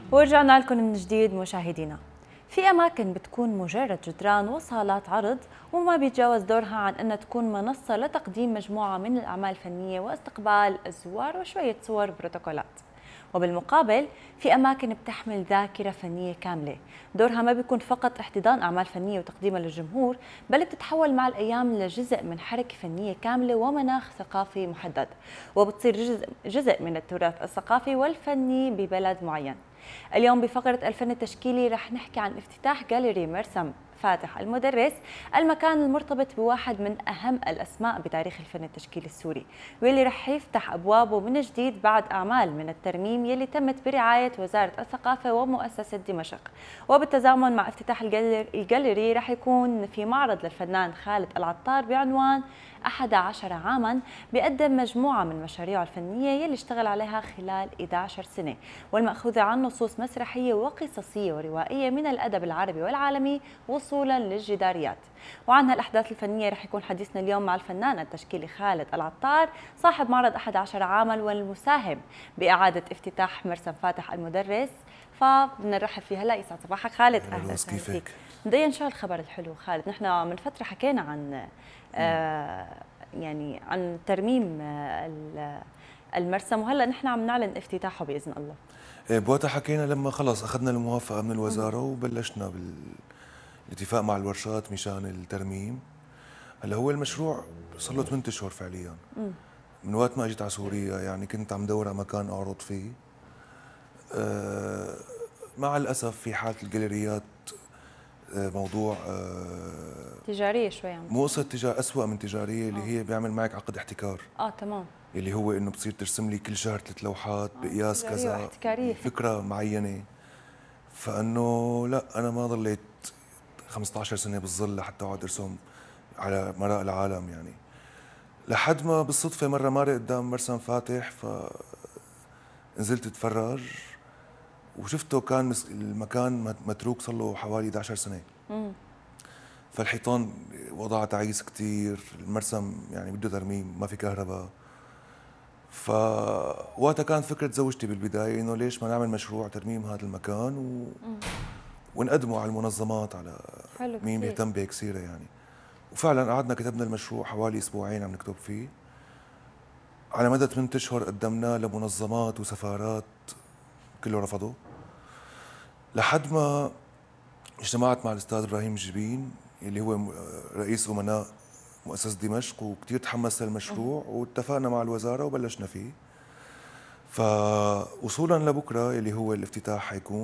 ورجعنا لكم من جديد مشاهدينا. في أماكن بتكون مجرد جدران وصالات عرض وما بيتجاوز دورها عن أنها تكون منصة لتقديم مجموعة من الأعمال الفنية واستقبال الزوار وشوية صور بروتوكولات. وبالمقابل في أماكن بتحمل ذاكرة فنية كاملة، دورها ما بيكون فقط احتضان أعمال فنية وتقديمها للجمهور، بل بتتحول مع الأيام لجزء من حركة فنية كاملة ومناخ ثقافي محدد، وبتصير جزء من التراث الثقافي والفني ببلد معين. اليوم بفقرة الفن التشكيلي رح نحكي عن افتتاح جاليري مرسم فاتح المدرس، المكان المرتبط بواحد من أهم الأسماء بتاريخ الفن التشكيلي السوري، واللي رح يفتح أبوابه من جديد بعد أعمال من الترميم يلي تمت برعاية وزارة الثقافة ومؤسسة دمشق. وبالتزامن مع افتتاح الجاليري رح يكون في معرض للفنان خالد العطار بعنوان 11 عاما، بيقدم مجموعة من مشاريعه الفنية يلي اشتغل عليها خلال 11 سنة، والمأخوذة عن نصوص مسرحية وقصصية وروائية من الأدب العربي والعالمي وصولا للجداريات. وعن هالأحداث الفنية رح يكون حديثنا اليوم مع الفنان التشكيلي خالد العطار، صاحب معرض 11 عاما والمساهم بإعادة افتتاح مرسم فاتح المدرس. فبدنا نرحب فيه. هلا يسعد صباحك خالد. اهلا وسهلا فيك. بدي نشوف الخبر الحلو خالد. نحن من فترة حكينا عن يعني عن ترميم المرسم، وهلا نحن عم نعلن افتتاحه باذن الله. بوقتها حكينا لما خلص اخذنا الموافقه من الوزاره وبلشنا بالاتفاق مع الورشات مشان الترميم. هلا هو المشروع صار له 8 اشهر فعليا. من وقت ما اجيت على سوريا يعني كنت عم دور على مكان اعرض فيه. مع الاسف في حاله الجاليريات موضوع تجاريه شوي عم مو قصه اسوء من تجاريه، اللي هي بيعمل معك عقد احتكار. تمام. اللي هو انه بتصير ترسم لي كل شهر 3 لوحات بقياس كذا، فكره معينه. فانه لا، انا ما ضليت 15 سنه بالظل لحتى اقعد ارسم على مراء العالم يعني. لحد ما بالصدفه مره ماري قدام مرسم فاتح، فنزلت اتفرج وشفته كان المكان متروك صار له حوالي 11 سنه. فالحيطان وضعها تعيس كثير، المرسم يعني بده ترميم، ما في كهرباء. فوقتها كانت فكرة زوجتي بالبداية إنه ليش ما نعمل مشروع ترميم هذا المكان ونقدمه على المنظمات، على مين بيهتم بهيك سيرة يعني. وفعلا قعدنا كتبنا المشروع حوالي أسبوعين عم نكتب فيه. على مدى 8 أشهر قدمناه لمنظمات وسفارات، كله رفضوا. لحد ما اجتمعت مع الأستاذ إبراهيم الجبين اللي هو رئيس أمناء مؤسسة دمشق، وكتير تحمس للمشروع واتفقنا مع الوزارة وبلشنا فيه. فوصولا لبكره اللي هو الافتتاح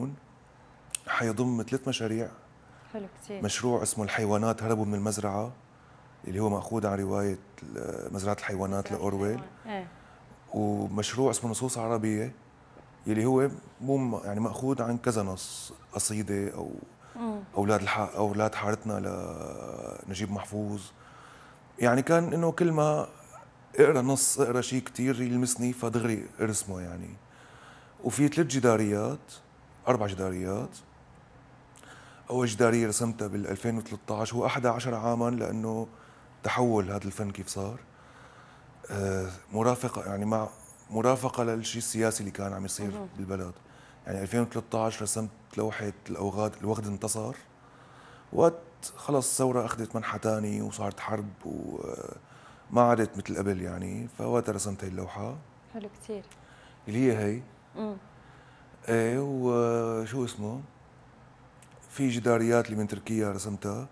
حيضم 3 مشاريع. حلو كثير. مشروع اسمه الحيوانات هربوا من المزرعة، اللي هو مأخوذ عن رواية مزرعة الحيوانات لأورويل. ومشروع اسمه نصوص عربية، اللي هو مو يعني مأخوذ عن كذا نص، قصيدة أو أولاد حارتنا لنجيب محفوظ. يعني كان إنه كل ما اقرا نص، اقرا شيء كثير يلمسني فدغري ارسمه يعني. وفي 3 جداريات، 4 جداريات. اول جداريه رسمتها بال 2013، هو 11 عاما لانه تحول هذا الفن كيف صار. مرافقه يعني مع مرافقه للشيء السياسي اللي كان عم يصير بالبلد. يعني 2013 رسمت لوحه الوغد انتصر، وقت خلص الثوره اخذت منحى ثاني وصارت حرب وما عادت مثل قبل يعني. فوقتها رسمت هي اللوحه. حلو كثير. اللي هي ايه. وشو اسمه، في جداريات اللي من تركيا رسمتها.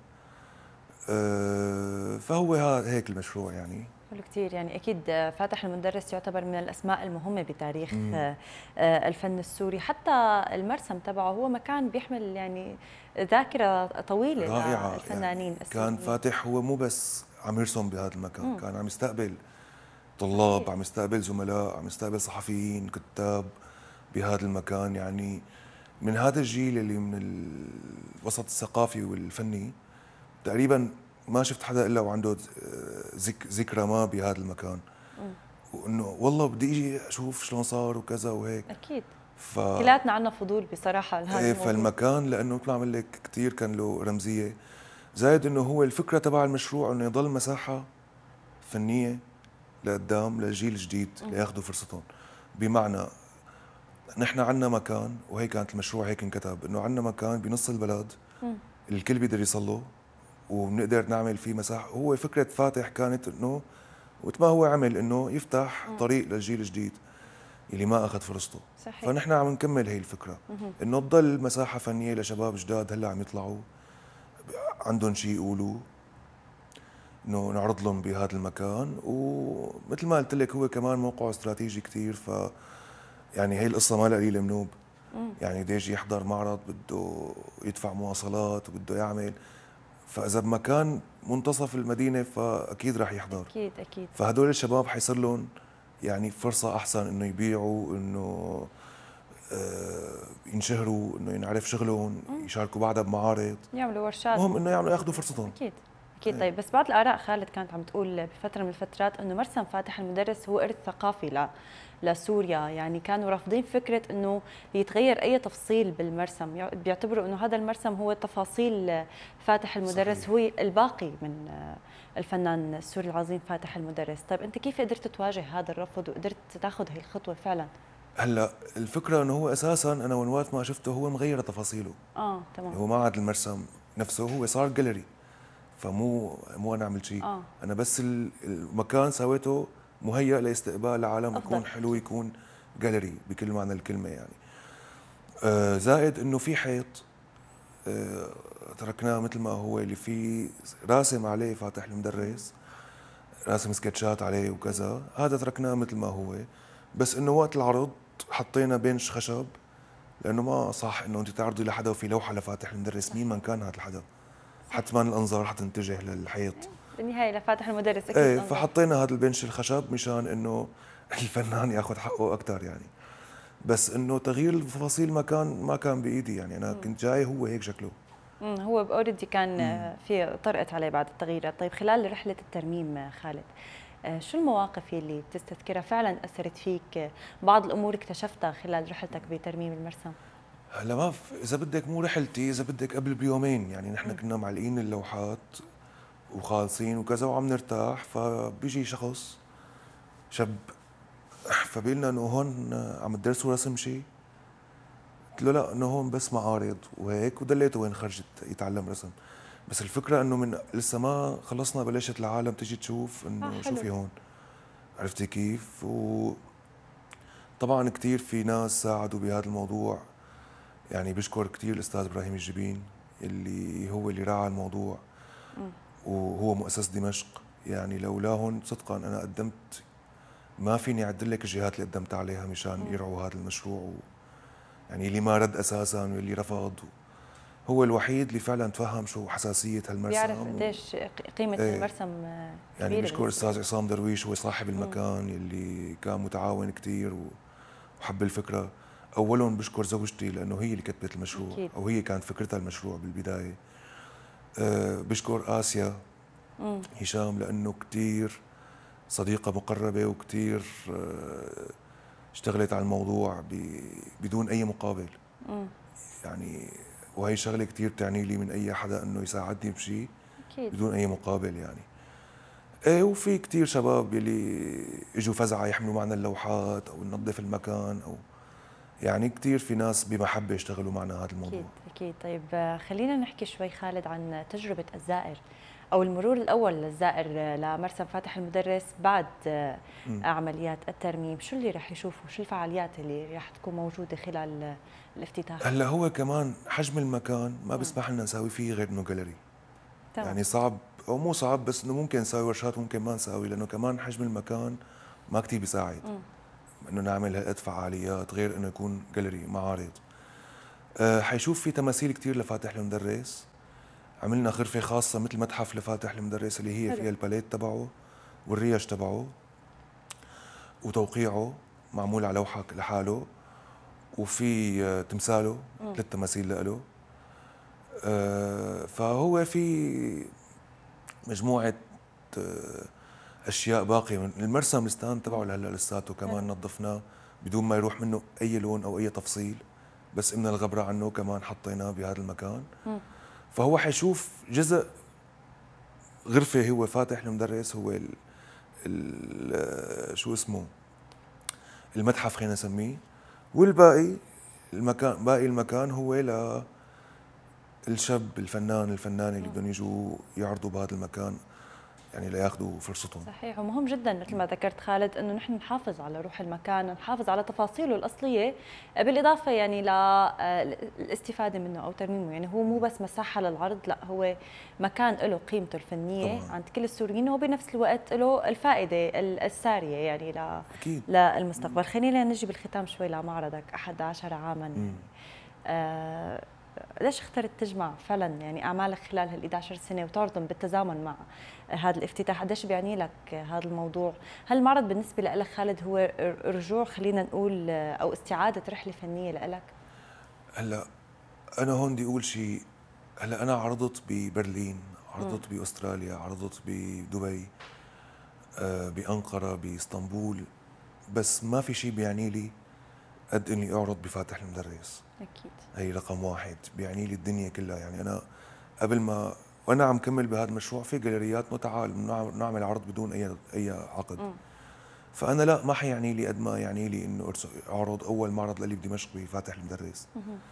فهو هيك المشروع يعني. حلو كثير. يعني اكيد فاتح المدرس يعتبر من الاسماء المهمه بتاريخ الفن السوري. حتى المرسم تبعه هو مكان بيحمل يعني ذاكره طويله رائعة للفنانين يعني. كان فاتح هو مو بس عم يرسم بهذا المكان، كان عم يستقبل طلاب، عم يستقبل زملاء، عم يستقبل صحفيين، كتاب بهذا المكان يعني. من هذا الجيل اللي من الوسط الثقافي والفني تقريبا ما شفت حدا الا وعنده ذكرى ما بهذا المكان. وانه والله بدي اجي اشوف شلون صار وكذا وهيك. اكيد. كلاتنا عنا فضول بصراحه لهذا الموضوع. فالمكان لانه مثل ما عم لك كثير كان له رمزيه. زائد انه هو الفكره تبع المشروع انه يضل مساحه فنيه لقدام للجيل الجديد لياخذوا فرصتهم. بمعنى نحن عندنا مكان، وهي كانت المشروع هيك انكتب، انه عندنا مكان بنص البلد الكل بيقدر يصل له، وبنقدر نعمل فيه مساحه. هو فكره فاتح كانت انه وقت ما هو عمل انه يفتح طريق للجيل الجديد اللي ما اخذ فرصته. صحيح. فنحن عم نكمل هي الفكره، انه تضل مساحه فنيه لشباب جداد هلا عم يطلعوا عندهم شيء يقولوا، انه نعرض لهم بهذا المكان. ومثل ما قلت لك هو كمان موقعه استراتيجي كثير، ف يعني هي القصه ما لها قليله منوب. يعني بده يجي يحضر معرض بده يدفع مواصلات وبده يعمل، فاذا بمكان منتصف المدينه فاكيد راح يحضر. اكيد اكيد. فهدول الشباب حيصير لهم يعني فرصه احسن انه يبيعوا، انه ينشهروا، انه ينعرف شغلهم، يشاركوا بعدها بمعارض، يعملوا ورشات. المهم انه ياخذوا فرصتهم. اكيد اكيد. طيب بس بعض الاراء خالد كانت عم تقول بفتره من الفترات انه مرسم فاتح المدرس هو ارث ثقافي لسوريا، يعني كانوا رافضين فكره انه يتغير اي تفصيل بالمرسم، بيعتبروا انه هذا المرسم هو تفاصيل فاتح المدرس. صحيح. هو الباقي من الفنان السوري العظيم فاتح المدرس. طيب انت كيف قدرت تواجه هذا الرفض وقدرت تاخذ هي الخطوه فعلا؟ هلا الفكره انه هو اساسا انا من وقت ما شفته هو مغير تفاصيله. تمام. هو ما عاد المرسم نفسه، هو صار جاليري، فمو انا عملت شيء. انا بس المكان سويته مهيأ لاستقبال العالم، يكون حلو، يكون جاليري بكل معنى الكلمه يعني. زائد انه في حيط تركناه مثل ما هو، اللي فيه راسم عليه فاتح المدرس، راسم سكتشات عليه وكذا، هذا تركناه مثل ما هو. بس انه وقت العرض حطينا بنش خشب، لانه ما صح انه انت تعرضي لحدا وفي لوحه لفاتح المدرس، مين من كان هذا الحدا، حتما الانظار حتنتجه للحيط بالنهايه لفاتح المدرس اكيد. ايه، فحطينا هذا البنش الخشب مشان انه الفنان ياخذ حقه اكثر يعني. بس انه تغيير التفاصيل ما كان بايدي يعني، انا كنت جاي هو هيك شكله. هو اوريدي كان في طرقت عليه بعض التغييرات. طيب خلال رحله الترميم خالد، شو المواقف اللي بتستذكرها فعلا اثرت فيك؟ بعض الامور اكتشفتها خلال رحلتك بترميم المرسم؟ هلا ما اذا بدك مو رحلتي، اذا بدك قبل بيومين يعني، نحن كنا معلقين اللوحات وخالصين وكذا وعم نرتاح، فبيجي شخص شاب فبيقول لنا انه هون عم تدرسوا رسم شيء؟ قلت له لا، انه هون بس معارض وهيك، ودليته وين خرجت يتعلم رسم. بس الفكره انه من لسه ما خلصنا بلشت العالم تجي تشوف انه شو في هون، عرفتي كيف؟ وطبعا كثير في ناس ساعدوا بهذا الموضوع، يعني بشكر كثير الاستاذ ابراهيم الجبين اللي هو اللي راعى الموضوع، وهو مؤسس دمشق. يعني لولاهن صدقا انا قدمت، ما فيني اعدل لك الجهات اللي قدمت عليها مشان يرعوا هذا المشروع، يعني اللي ما رد اساسا واللي رفض، هو الوحيد اللي فعلا تفهم شو حساسيه هالمرسم، بيعرف قديش قيمه المرسم كبيره. يعني بشكر الاستاذ عصام درويش، هو صاحب المكان اللي كان متعاون كثير وحب الفكره. اولهم بشكر زوجتي لانه هي اللي كتبت المشروع أكيد. او هي كانت فكرتها المشروع بالبدايه. بشكر آسيا هشام لانه كثير صديقه مقربه، وكثير اشتغلت على الموضوع بدون اي مقابل. يعني وهي شغله كثير بتعني لي من اي حدا، انه يساعدني بشيء بدون اي مقابل يعني. ايه، وفي كثير شباب يلي اجوا فزعه يحملوا معنا اللوحات او ننظف المكان، او يعني كثير في ناس بمحبه اشتغلوا معنا هذا الموضوع. اكيد اكيد. طيب خلينا نحكي شوي خالد عن تجربه الزائر او المرور الاول للزائر لمرسم فاتح المدرس بعد عمليات الترميم. شو اللي رح يشوفوا؟ شو الفعاليات اللي رح تكون موجوده خلال الافتتاح؟ هلا هو كمان حجم المكان ما بيسمح لنا نساوي فيه غير انه جاليري. يعني صعب او مو صعب، بس انه ممكن نساوي ورشات ممكن ما نساوي، لانه كمان حجم المكان ما كثير بيساعد انه نعمل هالقد فعاليات غير انه يكون جاليري معارض. حيشوف في تماثيل كثير لفاتح المدرس، عملنا غرفه خاصه مثل متحف لفاتح المدرس اللي هي فيها الباليت تبعه والريش تبعه وتوقيعه معمول على لوحه لحاله، وفي تمثاله 3 تماثيل له. فهو في مجموعه اشياء باقيه من المرسم. الستاند تبعه لهلا لساته كمان نظفناه بدون ما يروح منه اي لون او اي تفصيل، بس من الغبره عنه كمان حطيناه بهذا المكان. فهو حيشوف جزء غرفه هو فاتح المدرس، هو شو اسمه المتحف خلينا نسميه، والباقي باقي المكان هو للشاب الفنانه اللي بدهم يجوا يعرضوا بهذا المكان، يعني لياخذوا فرصتهم. صحيح، ومهم جدا مثل ما ذكرت خالد انه نحن نحافظ على روح المكان، نحافظ على تفاصيله الاصليه، بالاضافه يعني للاستفاده منه او ترميمه، يعني هو مو بس مساحه للعرض، لا هو مكان له قيمته الفنيه طبعا عند كل السوريين، وبنفس الوقت له الفائده الساريه يعني أكيد. للمستقبل. خلينا نجي بالختام شوي لمعرضك 11 عاما. ليش اخترت تجمع فعلا يعني اعمالك خلال هال 11 سنه وتعرضهم بالتزامن مع هذا الافتتاح؟ قديش بيعني لك هذا الموضوع؟ هل المعرض بالنسبه لك خالد هو رجوع، خلينا نقول، او استعاده رحله فنيه لك؟ هلا انا هون بدي اقول شيء. هلا انا عرضت ببرلين، عرضت باستراليا، عرضت بدبي، بانقره، باسطنبول، بس ما في شيء بيعني لي قد اني اعرض بفاتح المدرس. اكيد هي رقم واحد، بيعني لي الدنيا كلها. يعني انا قبل ما وانا عم كمل بهذا المشروع في جاليريات متعال نعمل عرض بدون اي عقد. فانا لا، ما حيعني لي قد ما يعني لي انه اعرض اول معرض لي بدمشق بفاتح المدرس.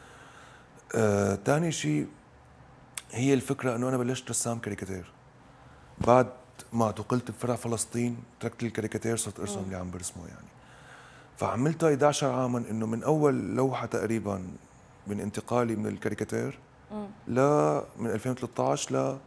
ثاني شيء هي الفكره انه انا بلشت رسام كاريكاتير. بعد ما اعتقلت بفرع فلسطين تركت الكاريكاتير، صرت ارسم اللي عم برسمه يعني. فعملتها 11 عاما، انه من اول لوحه تقريبا من انتقالي من الكاريكاتير ل من 2013 ل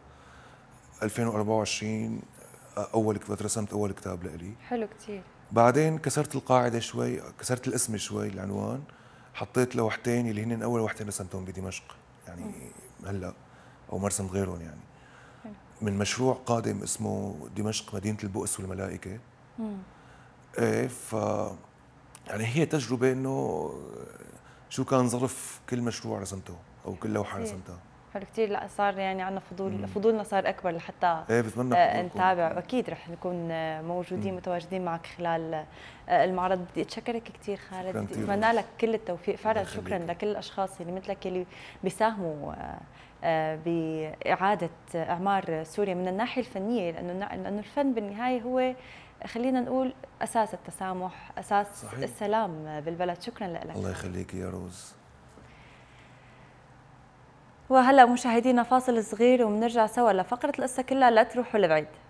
2024 اول كتاب رسمت اول كتاب لإلي. حلو كثير. بعدين كسرت القاعده شوي، كسرت الاسم شوي، العنوان، حطيت لوحتين اللي هن اول وحدتين رسمتهم بدمشق يعني هلا، او ما رسمت غيرهم يعني. من مشروع قادم اسمه دمشق مدينه البؤس والملائكه. ايه يعني هي تجربه انه شو كان ظرف كل مشروع رسمته او كل لوحه رسمتها. حلو كثير. لا صار يعني عندنا فضولنا صار اكبر لحتى ايه بتمنى نتابع، واكيد رح نكون موجودين متواجدين معك خلال المعرض. بدي اتشكرك كثير خالد، بدي اتمنى لك كل التوفيق فعلا. شكرا لكل الاشخاص اللي مثلك اللي بيساهموا باعاده اعمار سوريا من الناحيه الفنيه، لانه الفن بالنهايه هو، خلينا نقول، اساس التسامح، اساس صحيح السلام بالبلد. شكرا لك. الله يخليك يا روز. وهلا مشاهدينا فاصل صغير وبنرجع سوا لفقره القصه كلها، لا تروحوا لبعيد.